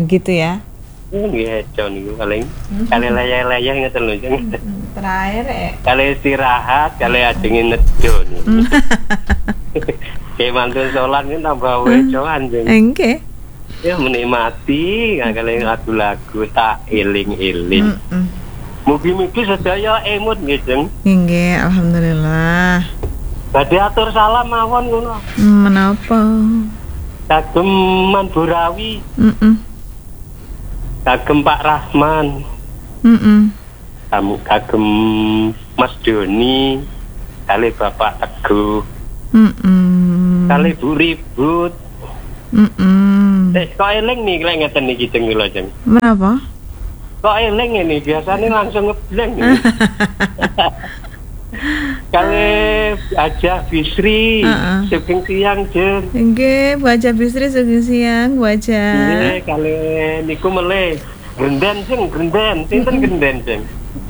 gitu ya. Nggih, Jon niku paling kali layah-layah ngeten lho, Jeng. Terakhir Kali istirahat, kali ajeng nejo niku. Kayak mantun sholat ini tambah wecoan, Jeng. Nggih. Ya menikmati kali lagu-lagu tak eling-eling. Mugi-mugi sedaya emut nggih, Jeng. Nggih, alhamdulillah. Badhe atur salam mawon ngono. Menapa? Kagem Man Burawi, kagem Pak Rahman, kagem Mas Doni, kali Bapak Teguh, kali Bu Ribut. Kok eling nih lek ngeten niki Jeng kula, Jeng. Menapa? Kok eling ini biasanya langsung ngeblank. Kali aja Bisri, sugeng siang, Jeng. Nggih, baca Bisri sugeng siang, baca. Nggih, kali niku meleh. Grenden, Jeng, grenden. Sinten grenden, Jeng?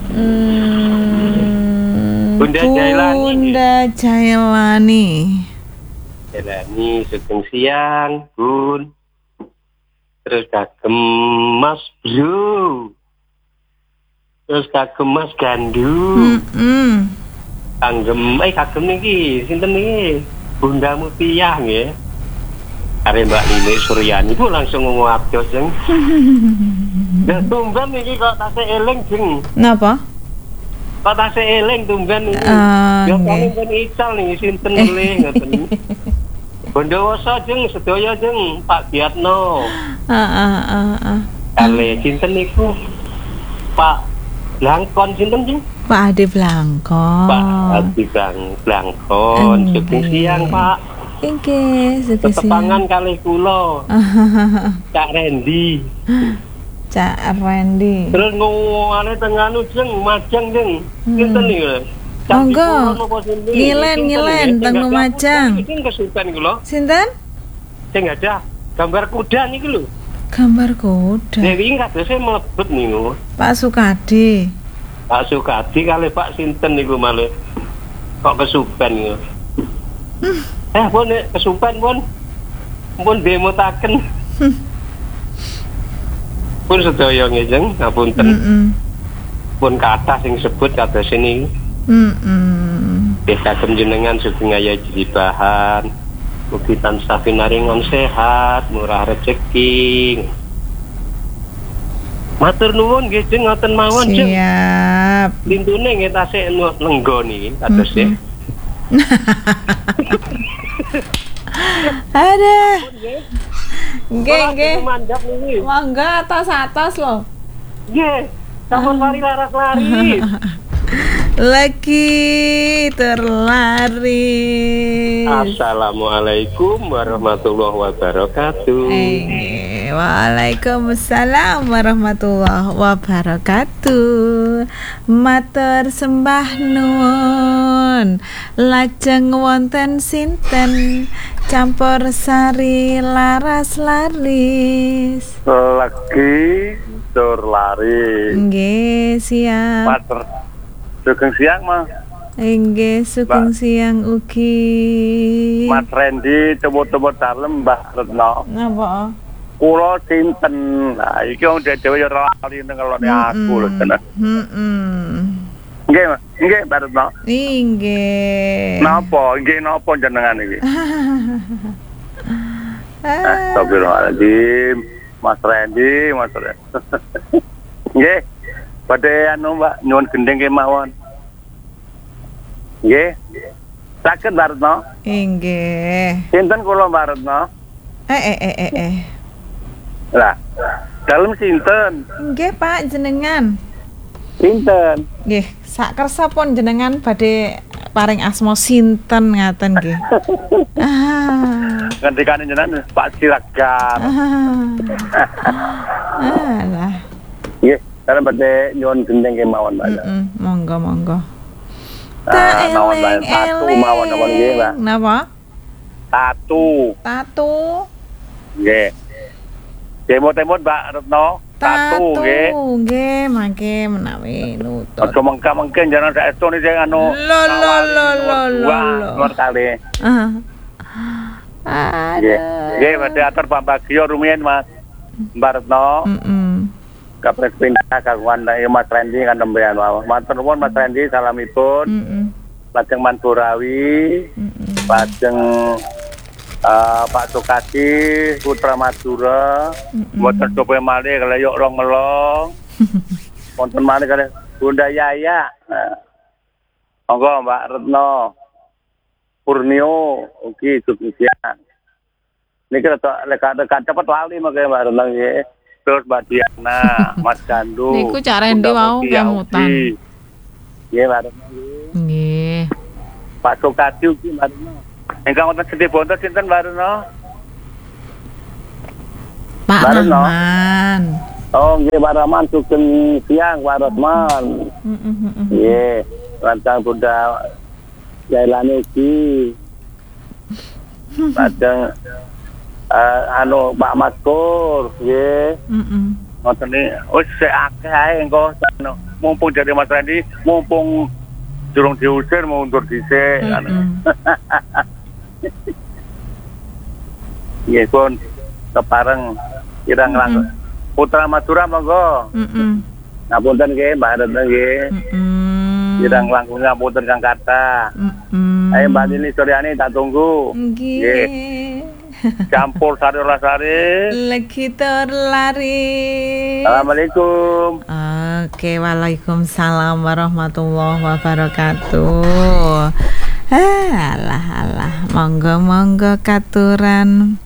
Bunda Jailani. Bunda Jailani. Jailani, sugeng siang, Bun. Terus kagem Mas Bro. Terus kagem Mas Gandu. Kagem niki sinten niki? Bunda Mutia nggih. Kare Mbak Lili Suryani ku langsung ngomong abdos, Jeng. Lah tumben niki kok tasih eling, Jeng. Napa? Kok tasih eling tumben niki. Ya paling ical niki sinten melih ngoten. Bondowoso, Jeng, sedaya, Jeng, Pak Giatno. Kale sinten niku? Pak Blangkon sinten, Jeng? Pak Ade Blangkon. Pak Ade Blangkon. Sugeng siang, Pak. Nggih, sugeng siang. Tetepangan kalih kula. Cak Rendi. Cak Rendi. Terus ngomongane tenganu, Jeng, Majang, Jeng. Sinten niku? Monggo. Ngilen teng Lumajang. Iki kesupen kula. Sinten? Sing ada gambar kuda niku lho. Gambar kuda. Dewi kadose mlebet niku. Pak Sukadi. Pak Sukadi kali Pak sinten niku malih. Kok kesupen niku. Pun kesupen pun demotaken. Pun sedaya nggih, Jeng, ngapunten. Pun kathah sing sebut kados niku. Kagem jenengan sugeng aya jibahan. Mugi tansah pinaringan sehat, murah rezeki. Matur nuwun nggih, Jeng, ngoten mawon, Jeng. Siap. Lintune nggih tasih lenggo niki kados e. Ada. Nggih. Mandap niki. Mangga atas lho. Nggih. Sampun lari laras-lari. Lagi terlari. Assalamualaikum warahmatullahi wabarakatuh. Waalaikumsalam warahmatullahi wabarakatuh. Matur sembah nuwun. Lajeng wonten sinten campur sari laras laris. Lagi tur lari. Nggih, siap. Matur sugeng siang, Mas. Nggih, sugeng siang ugi. Mas Rendi temu-temu dalem Mbah Retno. Napa? Kula sinten? Nah, iki wong dhewe ya lali ngelone aku lho tenan. Nggih, Mas. Nggih, Mbah Retno. Nggih. Napa? Nggih napa jenengan iki? Astagfirullahaladzim. Mas Rendi. Nggih. Badhe anu Mbak nyuwun gendeng kemawon. Nggih. Saged Mbak Retno? Nggih. Sinten kula Mbak Retno? Lah, dalem sinten? Nggih, Pak, jenengan. Sinten? Nggih, sak kersa pun jenengan badhe paring asma sinten ngaten nggih. Ngendikane jenengan Pak Siragar. Lah. Nggih, dalem badhe nyuwun gendeng kemawon, Mbak. Monggo. Tak eling mawon nggih, Mbak. Napa? Tatu. Nggih. Temot-temot Mbak Retno. Tatu nggih. Nggih, mangke menawi nutut. Aja mengke jenengan saestu sing anu. Luar kali. Aduh. Nggih, badhe atur Pak Bagio rumiyin, Mas. Mbak Retno. Kapres pindah kagungan Mas Randy kan nembean wae. Matur nuwun Mas Randy salamipun. Lajeng Mandurawi. Lajeng Pak Sukadi Putra Madura. Mboten coba malih keleyok rong melong. Wonten malih kalih Bunda Yaya. Monggo Mbak Retno. Purnio ugi Jogja. Niki dekat cepet lali mangke Mbak Retno nggih. Terus Mbak Diana, Mas Gandu. Niku Cak Randy mau kemutan. Nggih, Mbak Retno. Nggih. Pak Sukadi ugi Mbak Retno. Ingkang wonten Sedih Bonto sinten Mbak Retno? Pak Rahman. Oh, nggih Pak Rahman sugeng siang Pak Rahman. Nggih, rancang Bunda Jailani ugi. Lajeng Pak Maskur nggih. Ngoten iki wis sik akeh ae engko mumpung jadi Mas Randy, mumpung durung diusir mundur dhisik. Nggih pun kepareng kirang langsung. Putra Madura monggo. Ngapunten nggih Mbak Retno nggih. Kirang langkung ngapunten Kang Kata. Ayo Mbak Lili Suryani tak tunggu. Nggih. Campur sari olah sari. Lagi terlari. Assalamualaikum. Oke, waalaikumsalam warahmatullahi wabarakatuh. Alah, monggo katuran.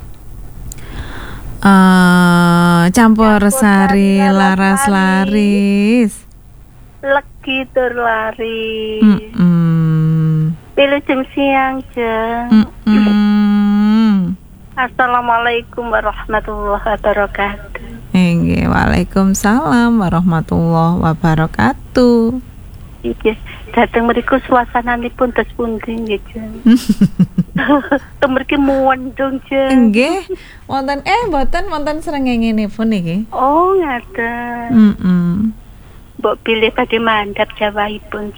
Campur sari laras laris. Lagi terlari. Pilih jam siang jeng. Assalamualaikum warahmatullahi wabarakatuh. Nggih, waalaikumsalam warahmatullahi wabarakatuh. Nggih, dateng mriku suasananipun tes pundi nggih, Jeng. Temriki muwendung, Jeng. Nggih, wonten wonten srengengenipun iki. Oh, ngaten. Mbok pilih badhe mandhap jawahipun.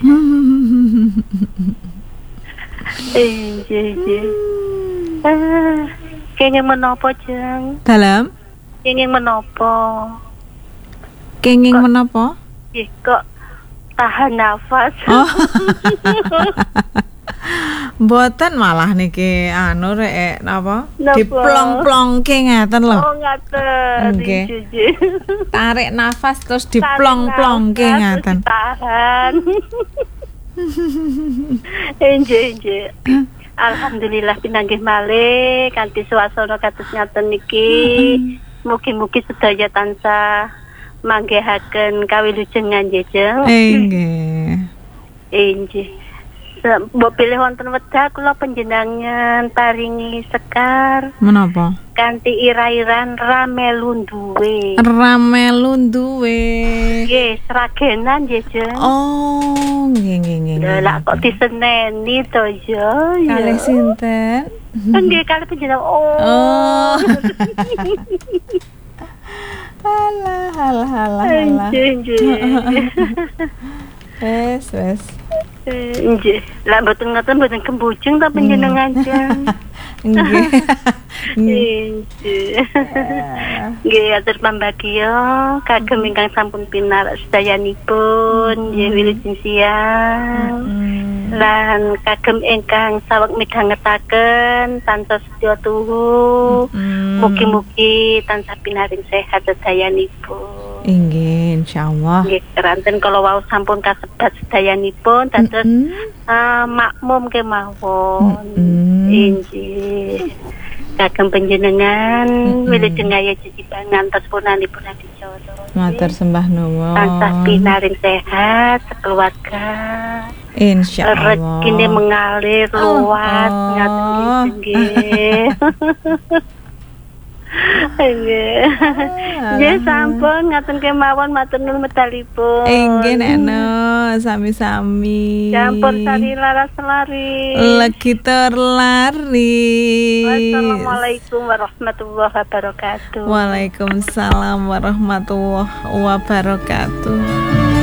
Kenging menapa, Jeng? Dalam? Kenging menapa? Kenging menapa? Nggih, kok tahan nafas. Oh. Mboten malah niki rek napa? Diplong-plongke ngaten lho. Oh, ngaten. Nggih. Tarik nafas terus diplong-plongke ngaten. Tahan. Enje. Alhamdulillah pinanggih malih kanthi swasana kados ngaten niki. Mugi-mugi sedaya tansah manggihaken kawilujengan jeng. Nggih. Nggih. Mbok pilih wonten wedal kula panjenengan paringi sekar. Menapa? Kanthi ira-iran ramelu duwe. Ramelu duwe. Nggih, seragenan nggih, Jeng. Oh, nggih. Lah kok diseneni to ya? Kalih sinten? Nggih, kalih panjenengan. Oh. Halah. Wes. Nggih. Lah mboten ngoten mboten kembujeng ta panjenengan, Jeng. Nggih. Nggih, atur pambagya kagem ingkang sampun pinarak sedayanipun nggih wilujeng siang. Lan kagem ingkang saweg midhangetaken tansah sedya tuhu. Mugi-mugi tansah pinaring sehat sedayanipun. Nggih, insyaallah. Nggih, keranten kala wau sampun kasebat sedayanipun dados makmum kemawon. Inggih. Kagem panjenengan wilujeng aya jejibang ngantos punanipun adicara. Matur sembah nuwun. Tansah pinaring sehat sekeluarga. Insyaallah. Rezekine mengalir luas ngaten nggih. Nggih sampun ngaten kemawon matur nuwun medalipun. Nggih Neno, sami-sami. Campur sari laras lari. Lagi terlari. Wassalamualaikum warahmatullahi wabarakatuh. Waalaikumsalam warahmatullahi wabarakatuh.